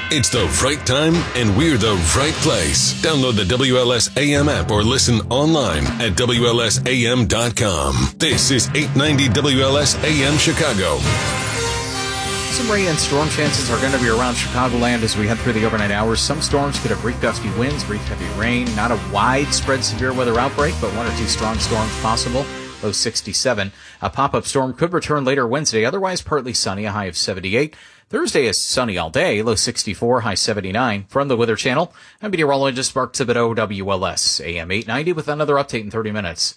It's the right time, and we're the right place. Download the WLS AM app or listen online at WLSAM.com. This is 890 WLS AM Chicago. Some rain and storm chances are going to be around Chicagoland as we head through the overnight hours. Some storms could have brief gusty winds, brief heavy rain. Not a widespread severe weather outbreak, but one or two strong storms possible. Low 67. A pop-up storm could return later Wednesday. Otherwise, partly sunny, a high of 78. Thursday is sunny all day, low 64, high 79. From the Weather Channel, I'm meteorologist Mark Thibodeau, WLS AM 890 with another update in 30 minutes.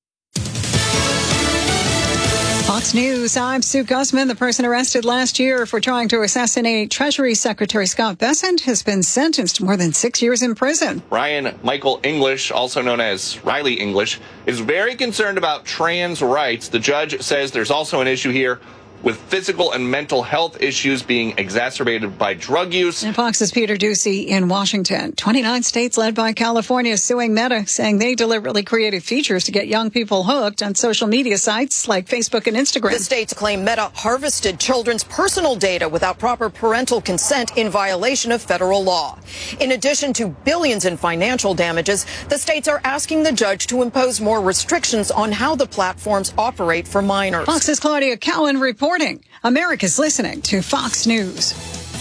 Fox News, I'm Sue Guzman. The person arrested last year for trying to assassinate Treasury Secretary Scott Bessent has been sentenced to more than 6 years in prison. Ryan Michael English, also known as Riley English, is very concerned about trans rights. The judge says there's also an issue here with physical and mental health issues being exacerbated by drug use. And Fox's Peter Ducey in Washington. 29 states led by California suing Meta, saying they deliberately created features to get young people hooked on social media sites like Facebook and Instagram. The states claim Meta harvested children's personal data without proper parental consent in violation of federal law. In addition to billions in financial damages, the states are asking the judge to impose more restrictions on how the platforms operate for minors. Fox's Claudia Cowan reporting. America's listening to Fox News.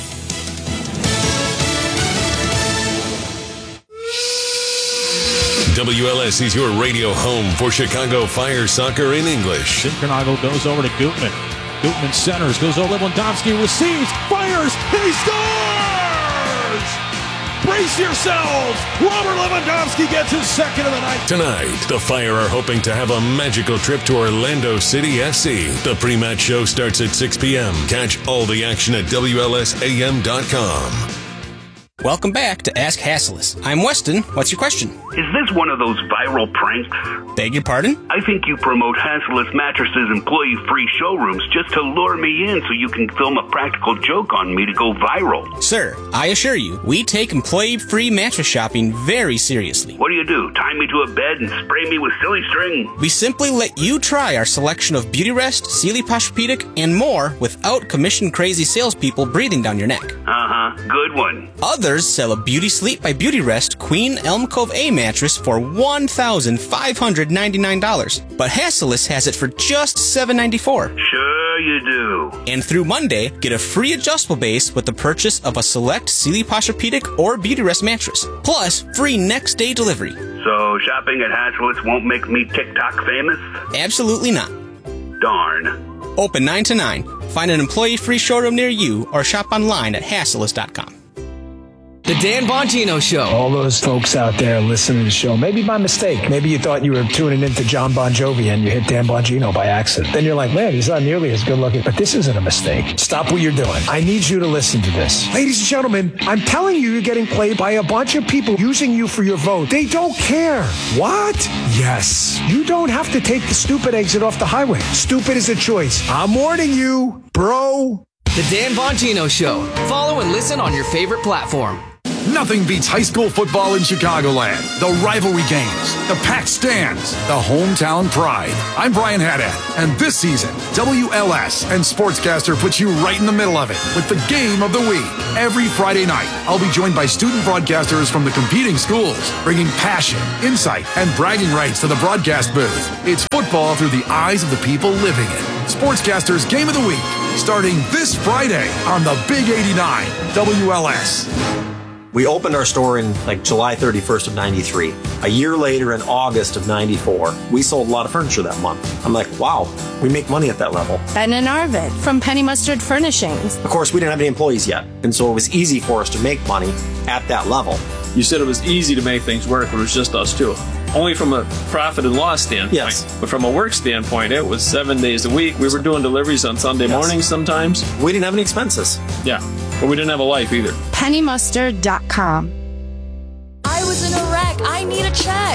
WLS is your radio home for Chicago Fire soccer in English. Sincronagle goes over to Gutman. Gutman centers, goes over Lewandowski, receives, fires, and he scores! Brace yourselves! Robert Lewandowski gets his second of the night. Tonight, the Fire are hoping to have a magical trip to Orlando City FC. The pre-match show starts at 6 p.m. Catch all the action at WLSAM.com. Welcome back to Ask Hassles. I'm Weston. What's your question? Is this one of those viral pranks? Beg your pardon? I think you promote Hassles Mattresses employee-free showrooms just to lure me in so you can film a practical joke on me to go viral. Sir, I assure you, we take employee-free mattress shopping very seriously. What do? Tie me to a bed and spray me with silly string? We simply let you try our selection of Beautyrest, Sealy Posturepedic, and more without commission-crazy salespeople breathing down your neck. Uh-huh. Good one. Others sell a Beauty Sleep by Beautyrest Queen Elm Cove A mattress for $1,599. But Hassles has it for just $794. Sure you do. And through Monday, get a free adjustable base with the purchase of a select Sealy Posturepedic or Beautyrest mattress. Plus, free next-day delivery. So shopping at Hassles won't make me TikTok famous? Absolutely not. Darn. Open 9 to 9. Find an employee-free showroom near you or shop online at Hassles.com. The Dan Bongino Show. All those folks out there listening to the show, maybe by mistake. Maybe you thought you were tuning into John Bon Jovi and you hit Dan Bongino by accident. Then you're like, man, he's not nearly as good looking. But this isn't a mistake. Stop what you're doing. I need you to listen to this. Ladies and gentlemen, I'm telling you, you're getting played by a bunch of people using you for your vote. They don't care. What? Yes. You don't have to take the stupid exit off the highway. Stupid is a choice. I'm warning you, bro. The Dan Bongino Show. Follow and listen on your favorite platform. Nothing beats high school football in Chicagoland. The rivalry games, the packed stands, the hometown pride. I'm Brian Haddad, and this season, WLS and Sportscaster puts you right in the middle of it with the game of the week. Every Friday night, I'll be joined by student broadcasters from the competing schools, bringing passion, insight, and bragging rights to the broadcast booth. It's football through the eyes of the people living it. Sportscaster's Game of the Week, starting this Friday on the Big 89 WLS. We opened our store in July 31st of 93. A year later, in August of 94, we sold a lot of furniture that month. I'm like, wow, we make money at that level. Ben and Arvid from Penny Mustard Furnishings. Of course, we didn't have any employees yet, and so it was easy for us to make money at that level. You said it was easy to make things work, but it was just us two. Only from a profit and loss standpoint. Yes. But from a work standpoint, it was 7 days a week. We were doing deliveries on Sunday mornings sometimes. We didn't have any expenses. Yeah, but we didn't have a life either. PennyMustard.com. I was in a wreck. I need a check.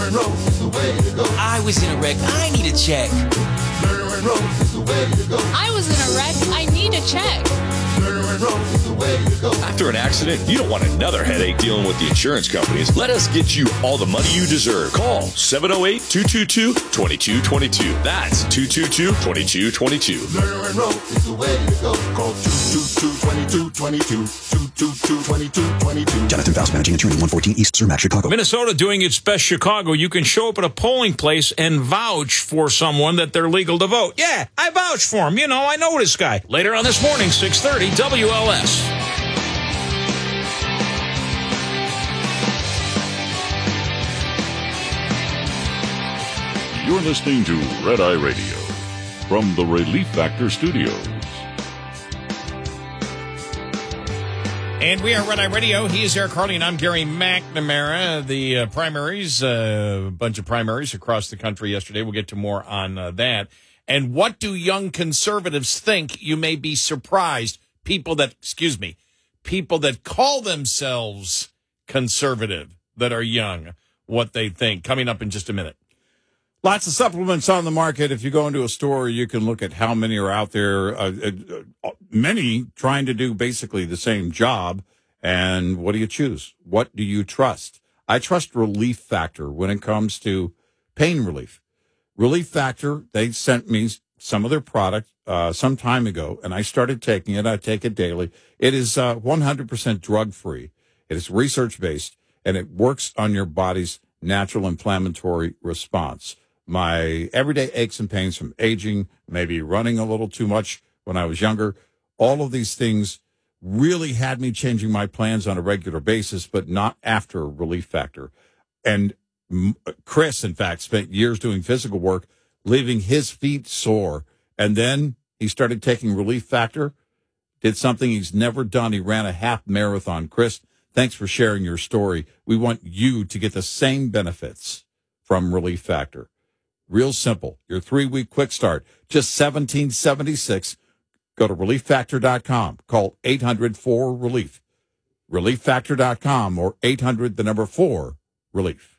I was in a wreck. I need a check. I was in a wreck. I need a check. After an accident, you don't want another headache dealing with the insurance companies. Let us get you all the money you deserve. Call 708-222-2222. That's 222-2222. Lerner and Rowe is the way to go. Call 222-2222. 222-2222. Jonathan Faust, Managing Attorney, 114 East Cermak, Chicago. Minnesota doing its best Chicago. You can show up at a polling place and vouch for someone that they're legal to vote. Yeah, I vouch for him. You know, I know this guy. Later on this morning, 6:30, WLS. You're listening to Red Eye Radio from the Relief Factor Studios. And we are Red Eye Radio. He is Eric Harley, and I'm Gary McNamara. The primaries, a bunch of primaries across the country yesterday. We'll get to more on that. And what do young conservatives think? You may be surprised. People that call themselves conservative, that are young, what they think. Coming up in just a minute. Lots of supplements on the market. If you go into a store, you can look at how many are out there. Many trying to do basically the same job. And what do you choose? What do you trust? I trust Relief Factor when it comes to pain relief. Relief Factor, they sent me some of their product some time ago, and I started taking it. I take it daily. It is 100% drug-free. It is research-based, and it works on your body's natural inflammatory response. My everyday aches and pains from aging, maybe running a little too much when I was younger, all of these things really had me changing my plans on a regular basis, but not after Relief Factor. And Chris, in fact, spent years doing physical work, leaving his feet sore. And then he started taking Relief Factor, did something he's never done. He ran a half marathon. Chris, thanks for sharing your story. We want you to get the same benefits from Relief Factor. Real simple. Your 3-week quick start, just $17.76. Go to ReliefFactor.com. Call 800-4-RELIEF. ReliefFactor.com or 800-4-RELIEF.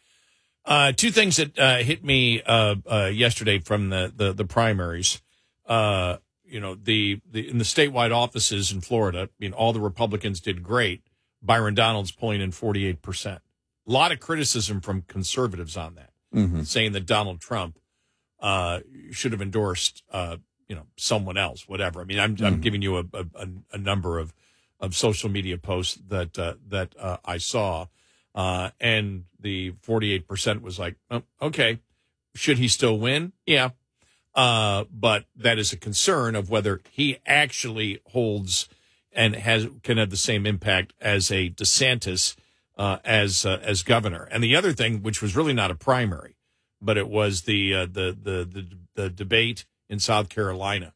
Two things that hit me yesterday from the primaries. In the statewide offices in Florida, all the Republicans did great. Byron Donalds pulling in 48%. A lot of criticism from conservatives on that, saying that Donald Trump should have endorsed, someone else, whatever. I'm giving you a number of social media posts that I saw, and the 48% was like, oh, okay, should he still win? Yeah, but that is a concern of whether he actually holds and can have the same impact as a DeSantis as governor. And the other thing, which was really not a primary, but it was the debate in South Carolina,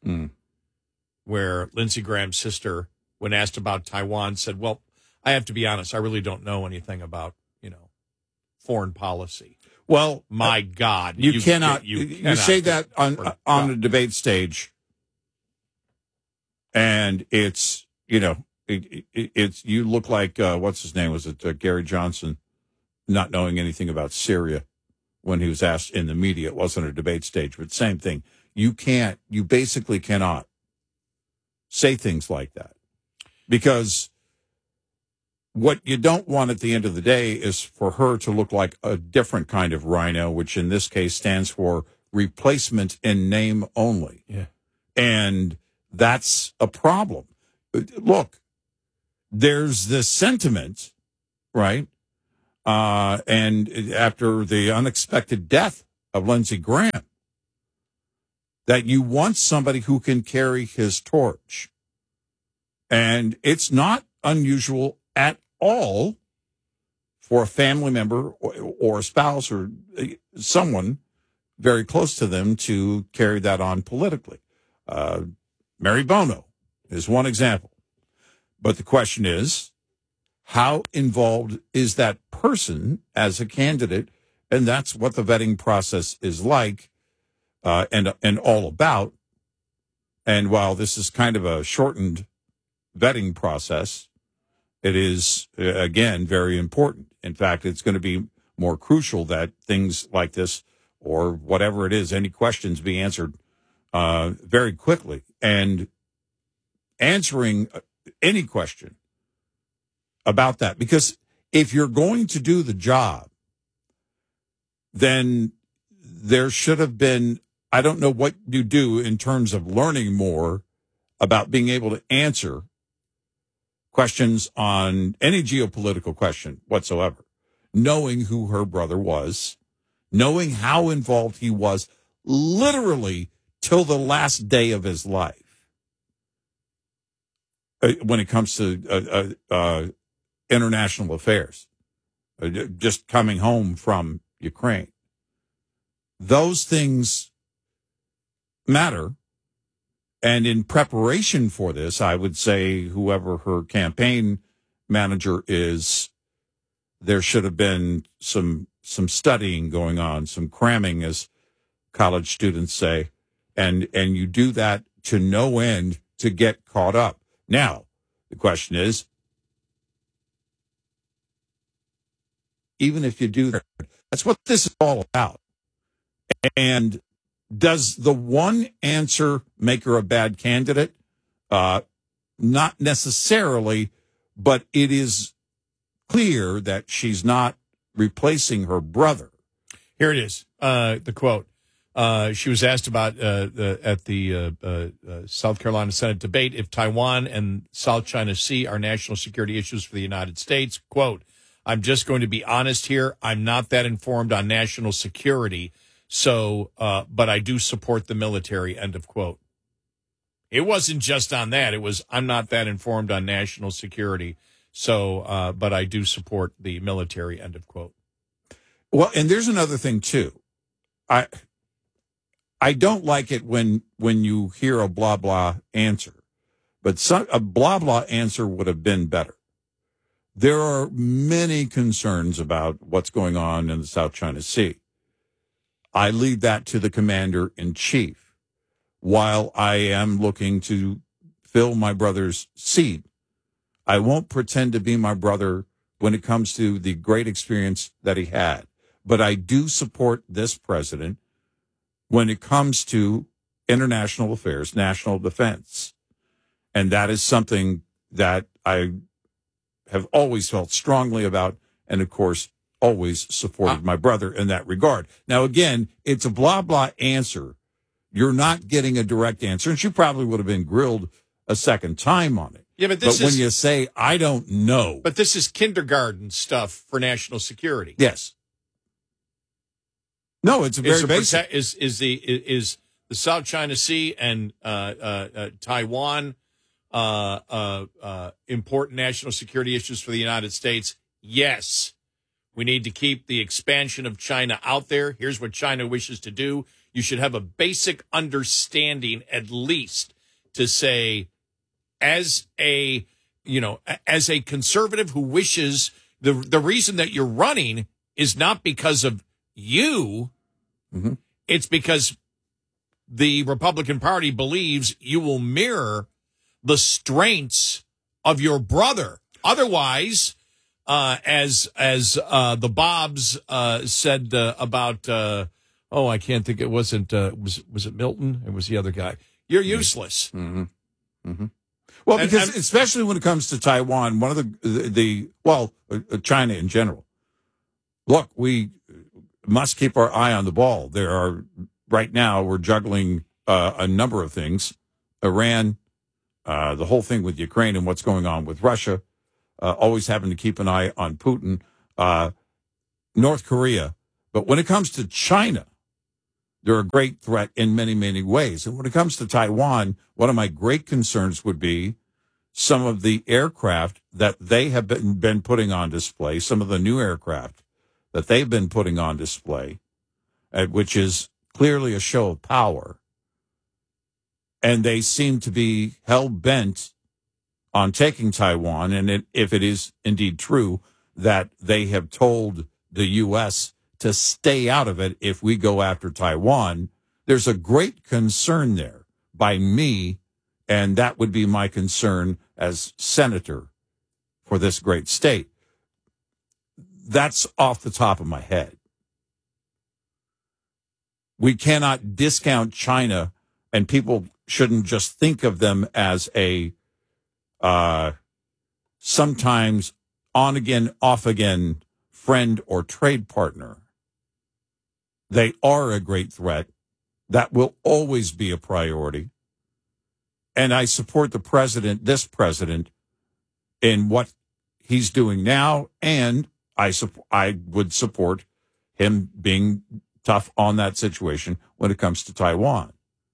where Lindsey Graham's sister, when asked about Taiwan, said, "Well, I have to be honest, I really don't know anything about foreign policy." Well, my God, you cannot say that on the debate stage, and it's. It's you look like what's his name? Was it Gary Johnson, not knowing anything about Syria when he was asked in the media? It wasn't a debate stage, but same thing. You basically cannot say things like that, because what you don't want at the end of the day is for her to look like a different kind of rhino, which in this case stands for replacement in name only. Yeah, and that's a problem. Look, there's this sentiment, right? And after the unexpected death of Lindsey Graham, that you want somebody who can carry his torch. And it's not unusual at all for a family member or a spouse or someone very close to them to carry that on politically. Mary Bono is one example. But the question is, how involved is that person as a candidate? And that's what the vetting process is like and all about. And while this is kind of a shortened vetting process, it is, again, very important. In fact, it's going to be more crucial that things like this or whatever it is, any questions be answered very quickly. And answering any question about that. Because if you're going to do the job, then there should have been, I don't know what you do in terms of learning more about being able to answer questions on any geopolitical question whatsoever, knowing who her brother was, knowing how involved he was literally till the last day of his life when it comes to international affairs, just coming home from Ukraine. Those things matter. And in preparation for this, I would say whoever her campaign manager is, there should have been some studying going on, some cramming, as college students say. And you do that to no end to get caught up. Now, the question is, even if you do that, that's what this is all about. And does the one answer make her a bad candidate? Not necessarily, but it is clear that she's not replacing her brother. Here it is, the quote. She was asked about at the South Carolina Senate debate if Taiwan and South China Sea are national security issues for the United States. Quote, I'm just going to be honest here. I'm not that informed on national security. So, but I do support the military, end of quote. It wasn't just on that. It was, I'm not that informed on national security. So, but I do support the military, end of quote. Well, and there's another thing too. I don't like it when you hear a blah, blah answer, but a blah, blah answer would have been better. There are many concerns about what's going on in the South China Sea. I leave that to the commander-in-chief. While I am looking to fill my brother's seat, I won't pretend to be my brother when it comes to the great experience that he had. But I do support this president when it comes to international affairs, national defense. And that is something that I have always felt strongly about, and of course, always supported my brother in that regard. Now, again, it's a blah, blah answer. You're not getting a direct answer, and she probably would have been grilled a second time on it. Yeah, but when you say, I don't know. But this is kindergarten stuff for national security. Yes. No, it's very basic. Is the South China Sea and Taiwan important national security issues for the United States? Yes. We need to keep the expansion of China out there. Here's what China wishes to do. You should have a basic understanding, at least, to say, as a conservative who wishes, the reason that you're running is not because of you. Mm-hmm. It's because the Republican Party believes you will mirror the strengths of your brother. Otherwise, as the Bobs said about I can't think, it wasn't was it Milton? It was the other guy. You're useless. Mm-hmm. Mm-hmm. Well, because especially when it comes to Taiwan, one of China in general. Look, we must keep our eye on the ball. Right now we're juggling a number of things. Iran, the whole thing with Ukraine and what's going on with Russia. Always having to keep an eye on Putin, North Korea. But when it comes to China, they're a great threat in many, many ways. And when it comes to Taiwan, one of my great concerns would be some of the aircraft that they have been putting on display, some of the new aircraft that they've been putting on display, which is clearly a show of power. And they seem to be hell-bent on taking Taiwan, and if it is indeed true that they have told the U.S. to stay out of it if we go after Taiwan, there's a great concern there by me, and that would be my concern as senator for this great state. That's off the top of my head. We cannot discount China, and people shouldn't just think of them as a sometimes on again, off again friend or trade partner. They are a great threat. That will always be a priority. And I support this president, in what he's doing now, and I would support him being tough on that situation when it comes to Taiwan.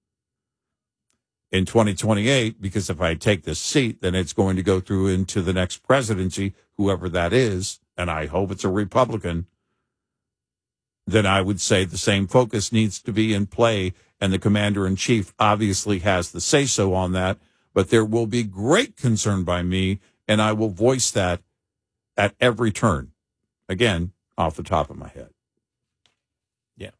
In 2028, because if I take this seat, then it's going to go through into the next presidency, whoever that is, and I hope it's a Republican, then I would say the same focus needs to be in play, and the commander-in-chief obviously has the say-so on that, but there will be great concern by me, and I will voice that at every turn. Again, off the top of my head. Yeah.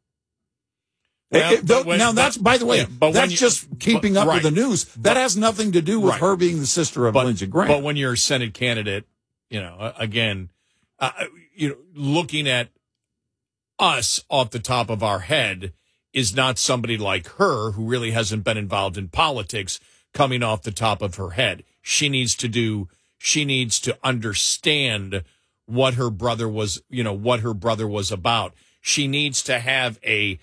That's, by the way, that's just keeping up with the news. That has nothing to do with her being the sister of Lindsey Graham. But when you're a Senate candidate, looking at us off the top of our head is not somebody like her who really hasn't been involved in politics coming off the top of her head. She needs to understand what her brother was, about. She needs to have a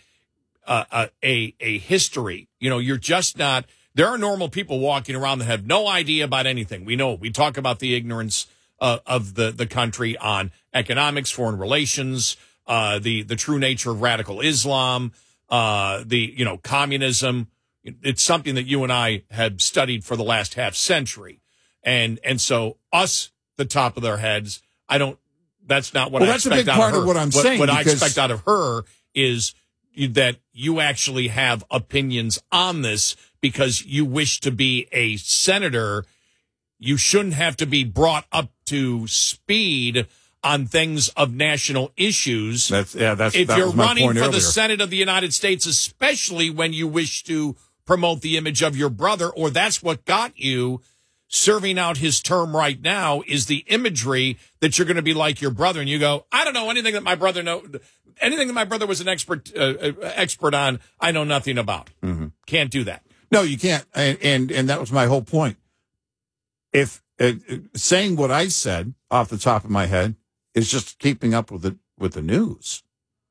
history. You're just not, there are normal people walking around that have no idea about anything. We talk about the ignorance of the country on economics, foreign relations, the true nature of radical Islam, communism. It's something that you and I have studied for the last half century. And so us, the top of their heads, that's not what I expect out of her. That's a big part of what I'm saying. What I expect out of her is that you actually have opinions on this because you wish to be a senator. You shouldn't have to be brought up to speed on things of national issues. If you're running for the Senate of the United States, especially when you wish to promote the image of your brother, or that's what got you serving out his term right now, is the imagery that you're going to be like your brother. And you go, I don't know anything that my brother was an expert on, I know nothing about. Mm-hmm. Can't do that. No, you can't. And that was my whole point. If saying what I said off the top of my head is just keeping up with the news,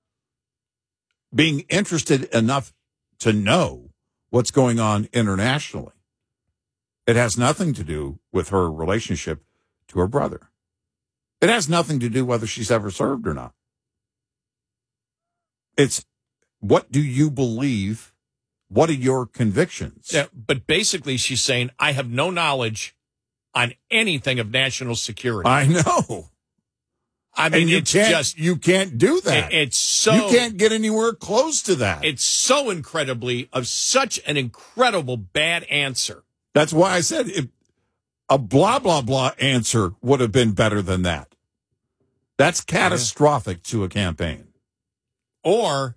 being interested enough to know what's going on internationally. It has nothing to do with her relationship to her brother. It has nothing to do whether she's ever served or not. It's, what do you believe? What are your convictions? Yeah, but basically she's saying, I have no knowledge on anything of national security. I know. I mean, you can't do that. You can't get anywhere close to that. It's so such an incredible bad answer. That's why I said a blah, blah, blah answer would have been better than that. That's catastrophic to a campaign. Or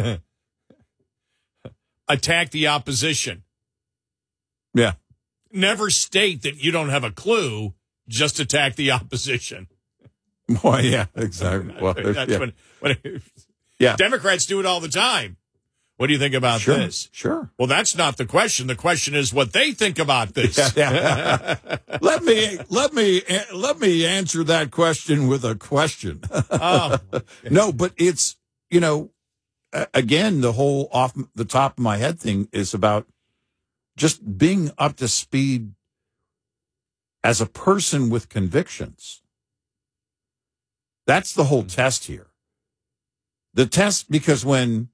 attack the opposition. Yeah. Never state that you don't have a clue, just attack the opposition. Well, yeah, exactly. Well, that's yeah. Democrats do it all the time. What do you think about this? Sure. Well, that's not the question. The question is what they think about this. Yeah. Let me answer that question with a question. Oh. No, but it's, again, the whole off the top of my head thing is about just being up to speed as a person with convictions. That's the whole test here. The test, because when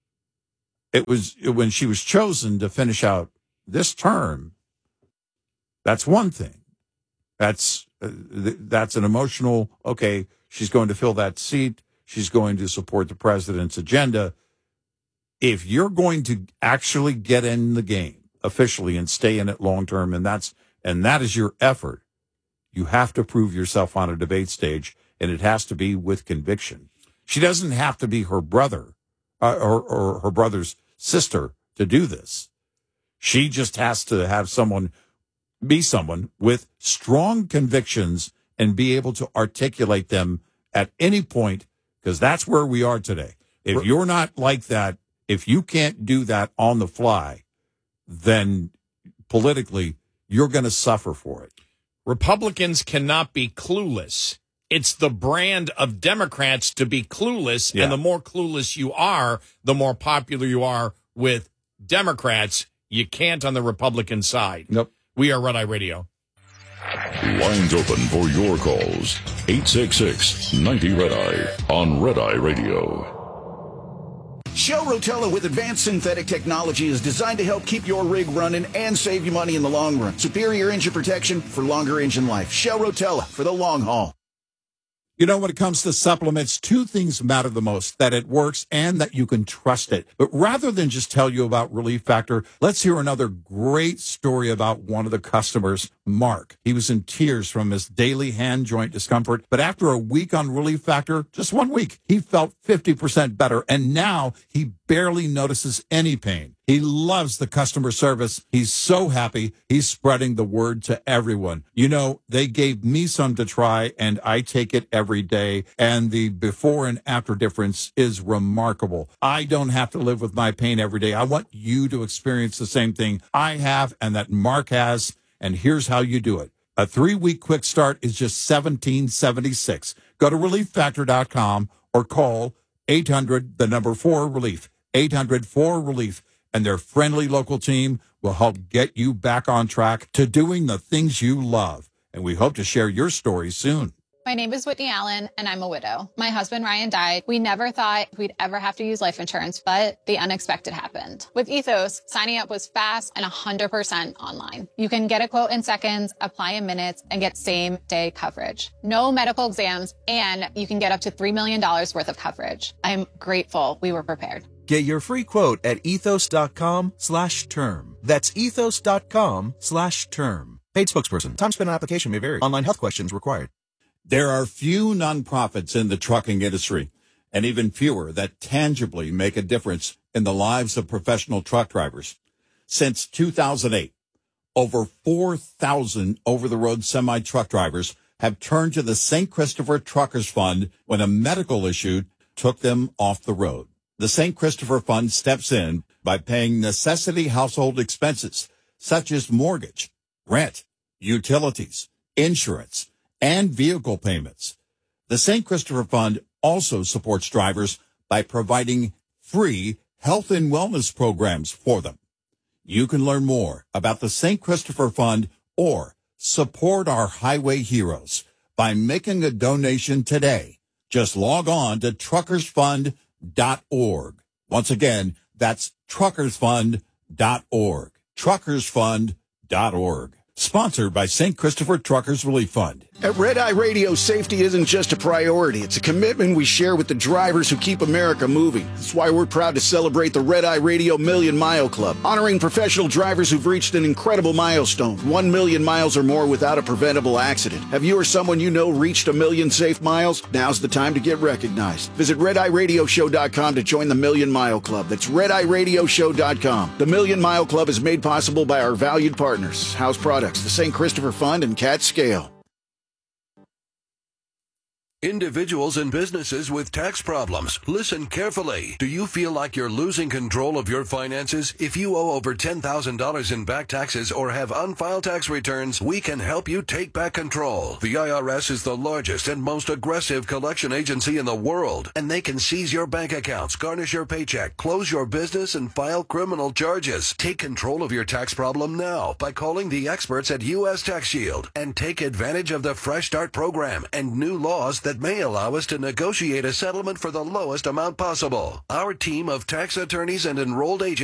she was chosen to finish out this term, that's one thing. That's an emotional, okay, she's going to fill that seat. She's going to support the president's agenda. If you're going to actually get in the game officially and stay in it long term, and that is your effort, you have to prove yourself on a debate stage, and it has to be with conviction. She doesn't have to be her brother or her brother's sister to do this. She just has to have someone with strong convictions and be able to articulate them at any point, because that's where we are today. If you're not like that, if you can't do that on the fly, then politically you're going to suffer for it. Republicans cannot be clueless. It's the brand of Democrats to be clueless, and the more clueless you are, the more popular you are with Democrats. You can't on the Republican side. Nope. We are Red Eye Radio. Lines open for your calls. 866-90-RED-EYE on Red Eye Radio. Shell Rotella with advanced synthetic technology is designed to help keep your rig running and save you money in the long run. Superior engine protection for longer engine life. Shell Rotella for the long haul. You know, when it comes to supplements, two things matter the most, that it works and that you can trust it. But rather than just tell you about Relief Factor, let's hear another great story about one of the customers, Mark. He was in tears from his daily hand joint discomfort, but after a week on Relief Factor, just 1 week, he felt 50% better, and now he barely notices any pain. He loves the customer service. He's so happy. He's spreading the word to everyone. You know, they gave me some to try, and I take it every day, and the before and after difference is remarkable. I don't have to live with my pain every day. I want you to experience the same thing I have and that Mark has, and here's how you do it. A 3-week quick start is just $17.76. Go to ReliefFactor.com or call 800-4-RELIEF, 800-4-RELIEF. And their friendly local team will help get you back on track to doing the things you love. And we hope to share your story soon. My name is Whitney Allen, and I'm a widow. My husband, Ryan, died. We never thought we'd ever have to use life insurance, but the unexpected happened. With Ethos, signing up was fast and 100% online. You can get a quote in seconds, apply in minutes, and get same-day coverage. No medical exams, and you can get up to $3 million worth of coverage. I'm grateful we were prepared. Get your free quote at ethos.com/term. That's ethos.com/term. Paid spokesperson. Time spent on application may vary. Online health questions required. There are few nonprofits in the trucking industry, and even fewer that tangibly make a difference in the lives of professional truck drivers. Since 2008, over 4,000 over-the-road semi-truck drivers have turned to the St. Christopher Truckers Fund when a medical issue took them off the road. The St. Christopher Fund steps in by paying necessity household expenses such as mortgage, rent, utilities, insurance, and vehicle payments. The St. Christopher Fund also supports drivers by providing free health and wellness programs for them. You can learn more about the St. Christopher Fund or support our highway heroes by making a donation today. Just log on to truckersfund.org. Once again, that's truckersfund.org. Truckersfund.org. Sponsored by St. Christopher Truckers Relief Fund. At Red Eye Radio, safety isn't just a priority. It's a commitment we share with the drivers who keep America moving. That's why we're proud to celebrate the Red Eye Radio Million Mile Club, honoring professional drivers who've reached an incredible milestone, 1 million miles or more without a preventable accident. Have you or someone you know reached 1 million safe miles? Now's the time to get recognized. Visit RedEyeRadioshow.com to join the Million Mile Club. That's RedEyeRadioshow.com. The Million Mile Club is made possible by our valued partners, House Products, the St. Christopher Fund, and Cat Scale. Individuals and businesses with tax problems, listen carefully. Do you feel like you're losing control of your finances? If you owe over $10,000 in back taxes or have unfiled tax returns, we can help you take back control. The IRS is the largest and most aggressive collection agency in the world, and they can seize your bank accounts, garnish your paycheck, close your business, and file criminal charges. Take control of your tax problem now by calling the experts at U.S. Tax Shield and take advantage of the Fresh Start program and new laws that may allow us to negotiate a settlement for the lowest amount possible. Our team of tax attorneys and enrolled agents